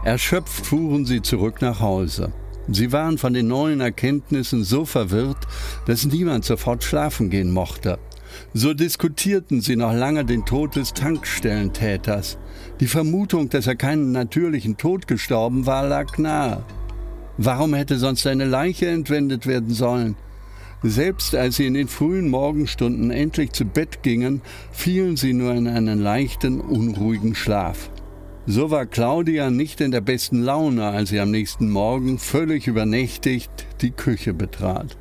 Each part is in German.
Erschöpft fuhren sie zurück nach Hause. Sie waren von den neuen Erkenntnissen so verwirrt, dass niemand sofort schlafen gehen mochte. So diskutierten sie noch lange den Tod des Tankstellentäters. Die Vermutung, dass er keinen natürlichen Tod gestorben war, lag nahe. Warum hätte sonst eine Leiche entwendet werden sollen? Selbst als sie in den frühen Morgenstunden endlich zu Bett gingen, fielen sie nur in einen leichten, unruhigen Schlaf. So war Claudia nicht in der besten Laune, als sie am nächsten Morgen völlig übernächtigt die Küche betrat.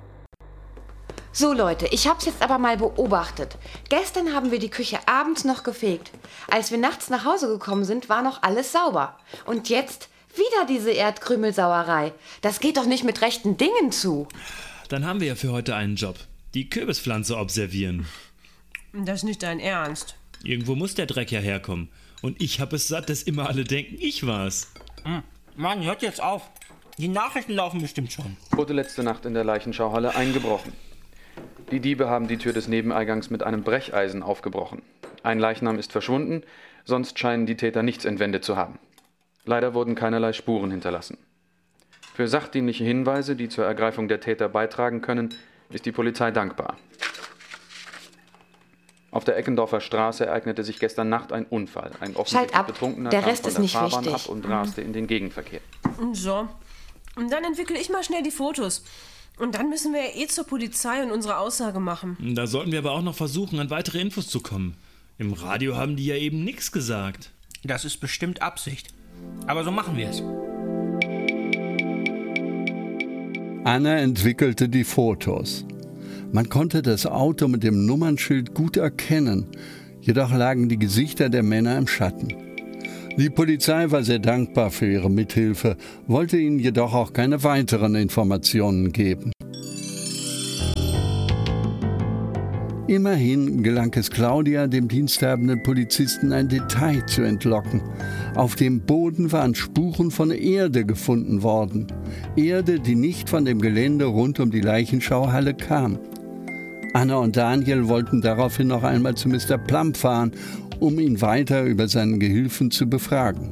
So Leute, ich hab's jetzt aber mal beobachtet. Gestern haben wir die Küche abends noch gefegt. Als wir nachts nach Hause gekommen sind, war noch alles sauber. Und jetzt wieder diese Erdkrümelsauerei. Das geht doch nicht mit rechten Dingen zu. Dann haben wir ja für heute einen Job. Die Kürbispflanze observieren. Das ist nicht dein Ernst. Irgendwo muss der Dreck ja herkommen. Und ich hab es satt, dass immer alle denken, ich war's. Mann, hört jetzt auf. Die Nachrichten laufen bestimmt schon. Wurde letzte Nacht in der Leichenschauhalle eingebrochen. Die Diebe haben die Tür des Nebeneingangs mit einem Brecheisen aufgebrochen. Ein Leichnam ist verschwunden, sonst scheinen die Täter nichts entwendet zu haben. Leider wurden keinerlei Spuren hinterlassen. Für sachdienliche Hinweise, die zur Ergreifung der Täter beitragen können, ist die Polizei dankbar. Auf der Eckendorfer Straße ereignete sich gestern Nacht ein Unfall. Ein offensichtlich Betrunkener der kam Rest von ist der nicht Fahrbahn wichtig. ab und raste in den Gegenverkehr. So. Und dann entwickle ich mal schnell die Fotos. Und dann müssen wir ja zur Polizei und unsere Aussage machen. Da sollten wir aber auch noch versuchen, an weitere Infos zu kommen. Im Radio haben die ja eben nichts gesagt. Das ist bestimmt Absicht. Aber so machen wir es. Anna entwickelte die Fotos. Man konnte das Auto mit dem Nummernschild gut erkennen, jedoch lagen die Gesichter der Männer im Schatten. Die Polizei war sehr dankbar für ihre Mithilfe, wollte ihnen jedoch auch keine weiteren Informationen geben. Immerhin gelang es Claudia, dem diensthabenden Polizisten ein Detail zu entlocken. Auf dem Boden waren Spuren von Erde gefunden worden. Erde, die nicht von dem Gelände rund um die Leichenschauhalle kam. Anna und Daniel wollten daraufhin noch einmal zu Mr. Plum fahren, um ihn weiter über seinen Gehilfen zu befragen.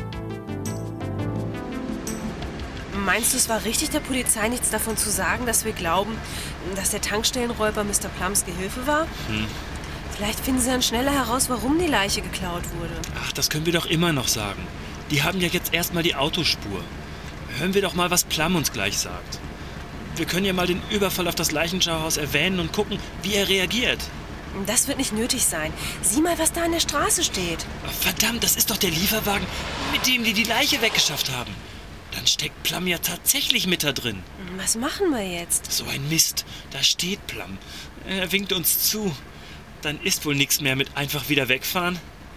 Meinst du, es war richtig, der Polizei nichts davon zu sagen, dass wir glauben, dass der Tankstellenräuber Mr. Plums Gehilfe war? Vielleicht finden sie dann schneller heraus, warum die Leiche geklaut wurde. Ach, das können wir doch immer noch sagen. Die haben ja jetzt erstmal die Autospur. Hören wir doch mal, was Plum uns gleich sagt. Wir können ja mal den Überfall auf das Leichenschauhaus erwähnen und gucken, wie er reagiert. Das wird nicht nötig sein. Sieh mal, was da an der Straße steht. Verdammt, das ist doch der Lieferwagen, mit dem die Leiche weggeschafft haben. Dann steckt Plum ja tatsächlich mit da drin. Was machen wir jetzt? So ein Mist, da steht Plum. Er winkt uns zu. Dann ist wohl nichts mehr mit einfach wieder wegfahren.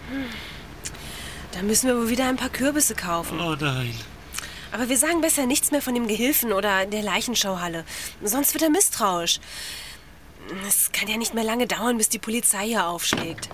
Dann müssen wir wohl wieder ein paar Kürbisse kaufen. Oh nein. Aber wir sagen besser nichts mehr von dem Gehilfen oder der Leichenschauhalle. Sonst wird er misstrauisch. Es kann ja nicht mehr lange dauern, bis die Polizei hier aufschlägt.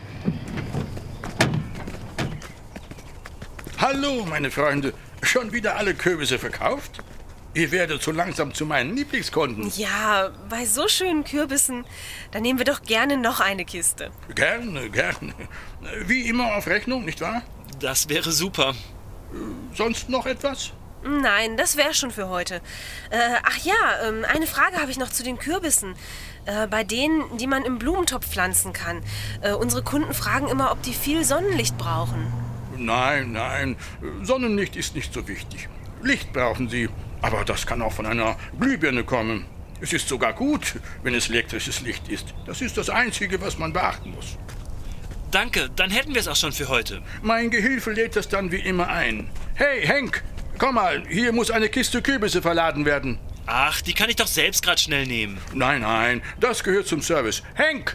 Hallo, meine Freunde. Schon wieder alle Kürbisse verkauft? Ihr werdet so langsam zu meinen Lieblingskunden. Ja, bei so schönen Kürbissen, da nehmen wir doch gerne noch eine Kiste. Gerne, gerne. Wie immer auf Rechnung, nicht wahr? Das wäre super. Sonst noch etwas? Nein, das wäre schon für heute. Ach ja, eine Frage habe ich noch zu den Kürbissen. Bei denen, die man im Blumentopf pflanzen kann. Unsere Kunden fragen immer, ob die viel Sonnenlicht brauchen. Nein. Sonnenlicht ist nicht so wichtig. Licht brauchen sie, aber das kann auch von einer Glühbirne kommen. Es ist sogar gut, wenn es elektrisches Licht ist. Das ist das Einzige, was man beachten muss. Danke, dann hätten wir es auch schon für heute. Mein Gehilfe lädt das dann wie immer ein. Hey, Henk, komm mal, hier muss eine Kiste Kürbisse verladen werden. Ach, die kann ich doch selbst gerade schnell nehmen. Nein, das gehört zum Service. Henk!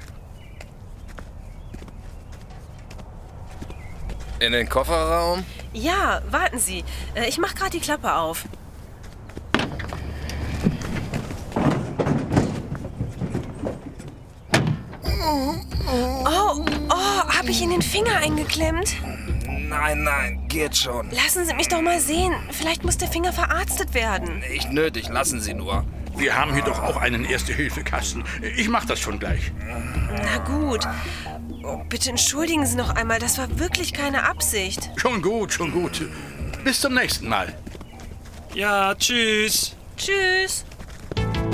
In den Kofferraum? Ja, warten Sie. Ich mache gerade die Klappe auf. Oh, hab ich in den Finger eingeklemmt? Nein, geht schon. Lassen Sie mich doch mal sehen. Vielleicht muss der Finger verarztet werden. Nicht nötig, lassen Sie nur. Wir haben hier doch auch einen Erste-Hilfe-Kasten. Ich mach das schon gleich. Na gut. Oh, bitte entschuldigen Sie noch einmal, das war wirklich keine Absicht. Schon gut, schon gut. Bis zum nächsten Mal. Ja, tschüss. Tschüss.